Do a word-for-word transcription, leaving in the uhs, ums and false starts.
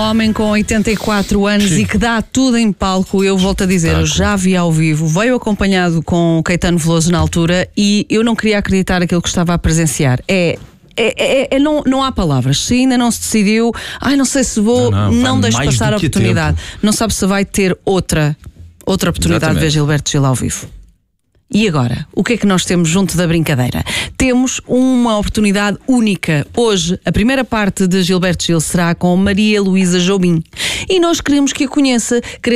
homem com oitenta e quatro anos Sim. e que dá tudo em palco. Eu volto a dizer, eu já vi ao vivo, veio acompanhado com Caetano Veloso na altura e eu não queria acreditar aquilo que estava a presenciar. É É, é, é, não, não há palavras. Se ainda não se decidiu, ai, não sei se vou, não, não, não deixo mais passar do a que a oportunidade. tempo. Não sabe se vai ter outra, outra oportunidade de ver Gilberto Gil ao vivo. E agora, o que é que nós temos junto da brincadeira? Temos uma oportunidade única. Hoje, a primeira parte de Gilberto Gil será com Maria Luísa Jobim. E nós queremos que a conheça. Queremos